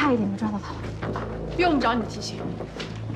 差一点就抓到他了。 用不着你提醒。